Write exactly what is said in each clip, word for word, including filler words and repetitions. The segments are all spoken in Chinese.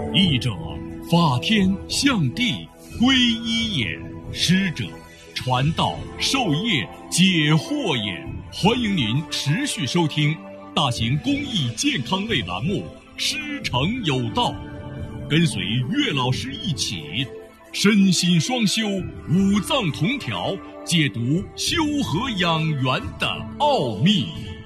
译者法天象地归一也，师者传道授业解惑也。欢迎您持续收听大型公益健康类栏目《师承有道》，跟随岳老师一起身心双修，五脏同调，解读修和养元的奥秘。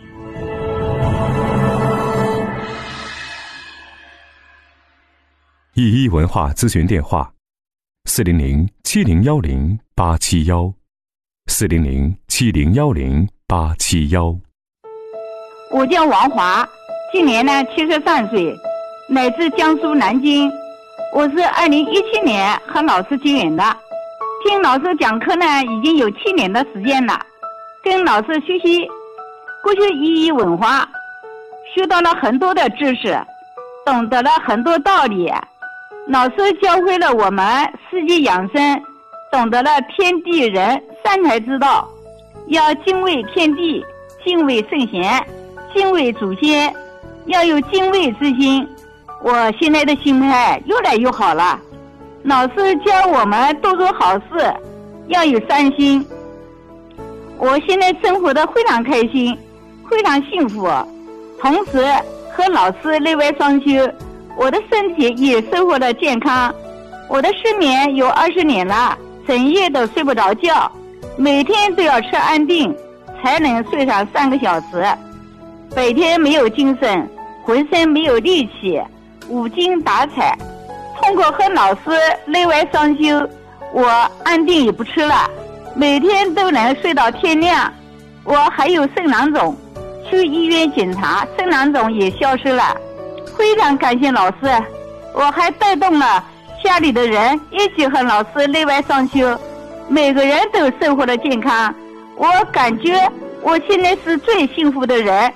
一一文化咨询电话：四零零七零幺零八七幺，四零零七零幺零八七幺。 我叫王华，今年呢七十三岁，来自江苏南京。我是二零一七年和老师结缘的，听老师讲课呢已经有七年的时间了，跟老师学习过去一一文化，学到了很多的知识，懂得了很多道理。老师教会了我们四季养生，懂得了天地人三才之道，要敬畏天地，敬畏圣贤，敬畏祖先，要有敬畏之心。我现在的心态越来越好了。老师教我们多做好事，要有善心。我现在生活的非常开心，非常幸福，同时和老师内外双修，我的身体也收获了健康。我的失眠有二十年了，整夜都睡不着觉，每天都要吃安定才能睡上三个小时。白天没有精神，浑身没有力气，无精打采。通过和老师内外双修，我安定也不吃了，每天都能睡到天亮。我还有肾囊肿，去医院检查，肾囊肿也消失了。非常感谢老师，我还带动了家里的人一起和老师内外双修，每个人都生活的健康。我感觉我现在是最幸福的人。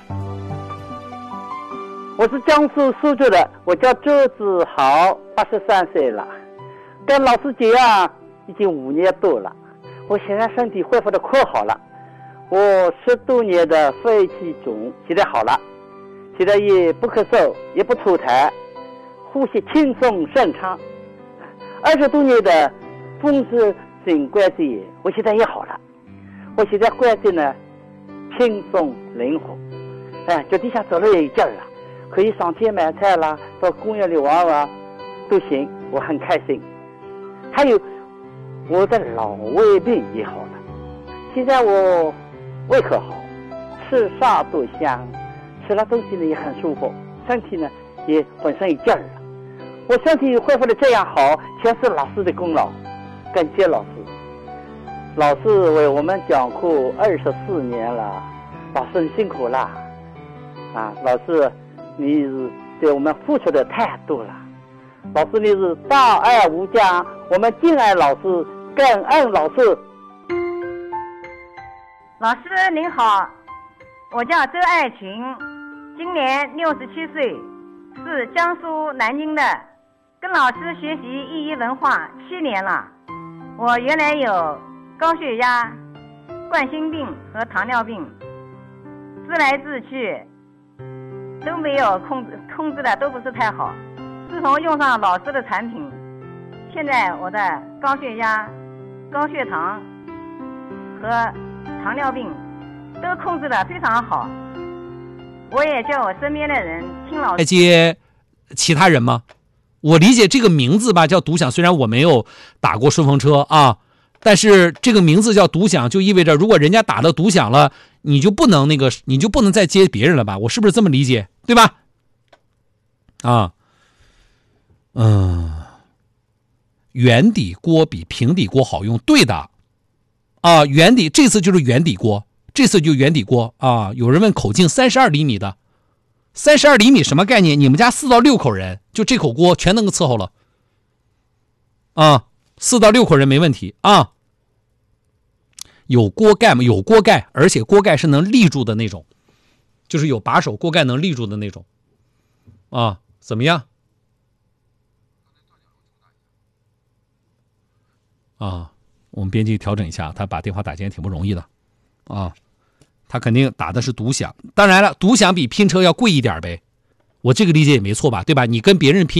我是江苏苏州的，我叫周子豪，八十三岁了，跟老师结缘已经五年多了。我现在身体恢复的可好了，我十多年的肺气肿现在好了，现在也不咳嗽，也不吐痰，呼吸轻松顺畅。二十多年的风湿性关节炎，我现在也好了。我现在关节呢轻松灵活，哎，脚底下走路也有劲儿了，可以上街买菜啦，到公园里玩玩都行，我很开心。还有我的老胃病也好了，现在我胃口好，吃啥都香，吃了东西呢也很舒服，身体呢也本身有劲儿了。我身体恢复的这样好，全是老师的功劳，感谢老师。老师为我们讲课二十四年了，老师你辛苦了啊！老师你是对我们付出的太多了，老师你是大爱无疆，我们敬爱老师，感恩老师。 老师您好，我叫周爱群，今年六十七岁，是江苏南京的，跟老师学习一一文化七年了。我原来有高血压、冠心病和糖尿病，治来治去都没有控制控制的都不是太好。自从用上老师的产品，现在我的高血压、高血糖和糖尿病都控制的非常好。我也叫我身边的人听老师接其他人吗？我理解这个名字吧叫独享，虽然我没有打过顺风车啊，但是这个名字叫独享，就意味着如果人家打了独享了，你就不能那个，你就不能再接别人了吧？我是不是这么理解？对吧？啊，嗯，圆底锅比平底锅好用，对的。啊，圆底这次就是圆底锅，这次就圆底锅啊。有人问口径三十二厘米的，三十二厘米什么概念？你们家四到六口人，就这口锅全能够伺候了啊。四到六口人没问题啊。有锅盖吗？有锅盖，而且锅盖是能立住的那种，就是有把手，锅盖能立住的那种啊。怎么样？啊，我们编辑调整一下，他把电话打进来挺不容易的啊。他肯定打的是独享，当然了，独享比拼车要贵一点呗，我这个理解也没错吧，对吧？你跟别人拼